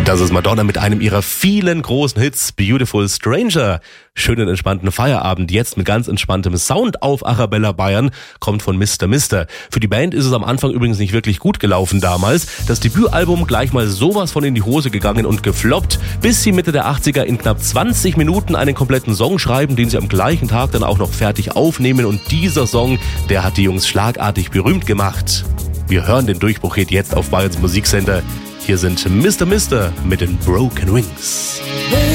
Das ist Madonna mit einem ihrer vielen großen Hits, Beautiful Stranger. Schönen, entspannten Feierabend, jetzt mit ganz entspanntem Sound auf Arabella Bayern, kommt von Mr. Mister. Für die Band ist es am Anfang übrigens nicht wirklich gut gelaufen damals. Das Debütalbum gleich mal sowas von in die Hose gegangen und gefloppt, bis sie Mitte der 80er in knapp 20 Minuten einen kompletten Song schreiben, den sie am gleichen Tag dann auch noch fertig aufnehmen. Und dieser Song, der hat die Jungs schlagartig berühmt gemacht. Wir hören den Durchbruch-Hit jetzt auf Bayerns Musiksender. Hier sind Mr. Mister mit den Broken Wings. They